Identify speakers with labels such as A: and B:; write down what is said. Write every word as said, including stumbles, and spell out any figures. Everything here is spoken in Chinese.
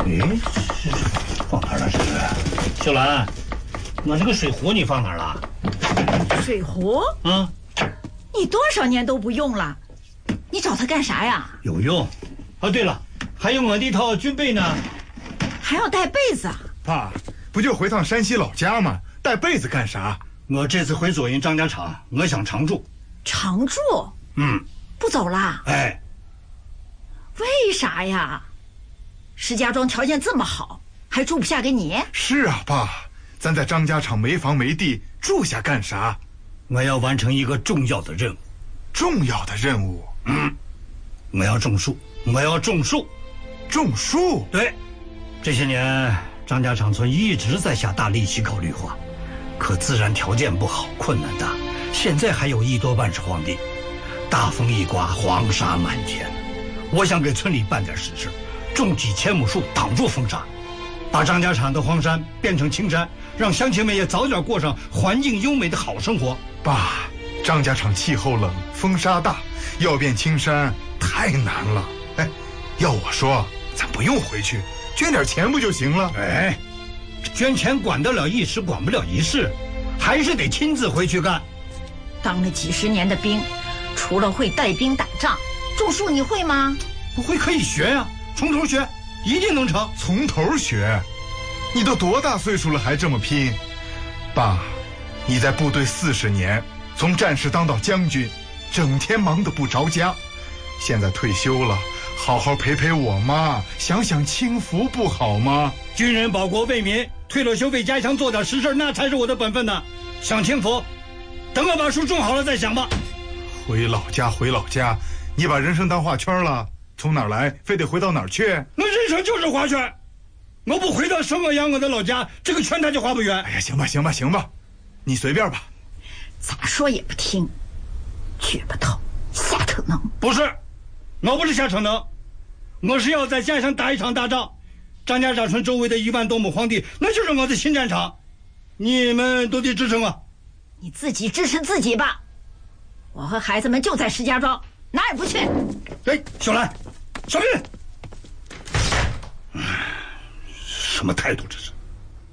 A: 哎，放哪儿了？这是秀兰，我那个水壶你放哪儿了？
B: 水壶？
A: 啊，
B: 你多少年都不用了，你找它干啥呀？
A: 有用。哦，对了，还有我那套军被呢。
B: 还要带被子啊？
C: 爸，不就回趟山西老家吗？带被子干啥？
A: 我这次回左营张家场，我想常住。
B: 常住？
A: 嗯，
B: 不走啦？
A: 哎，
B: 为啥呀？石家庄条件这么好，还住不下给你？
C: 是啊，爸，咱在张家场没房没地，住下干啥？
A: 我要完成一个重要的任务。
C: 重要的任务？
A: 嗯，我要种树，我要种树。
C: 种树？
A: 对，这些年张家场村一直在下大力气搞绿化，可自然条件不好，困难大。现在还有一多半是荒地，大风一刮，黄沙满天。我想给村里办点实事，种几千亩树挡住风沙，把张家场的荒山变成青山，让乡亲们也早点过上环境优美的好生活。
C: 爸，张家场气候冷，风沙大，要变青山太难了。哎，要我说，咱不用回去，捐点钱不就行了？
A: 哎，捐钱管得了一时，管不了一世，还是得亲自回去干。
B: 当了几十年的兵，除了会带兵打仗，种树你会吗？
A: 不会可以学呀、啊，从头学，一定能成。
C: 从头学？你都多大岁数了还这么拼？爸，你在部队四十年，从战士当到将军，整天忙得不着家。现在退休了，好好陪陪我妈，想想清福不好吗？
A: 军人保国为民，退了休为家乡做点实事，那才是我的本分呢。想清福，等我把树种好了再想吧。
C: 回老家，回老家，你把人生当画圈了，从哪儿来非得回到哪儿去？
A: 那人生就是画圈，我不回到生我养我的老家，这个圈它就画不圆。
C: 哎呀，行吧，行吧，行吧，你随便吧。
B: 咋说也不听，撅巴头，瞎逞能。
A: 不是，我不是瞎逞能，我是要在家乡打一场大仗。张家场村周围的一万多亩荒地，那就是我的新战场，你们都得支持我。
B: 你自己支持自己吧。我和孩子们就在石家庄，哪儿也不去。
A: 哎，小兰，小林，什么态度这是？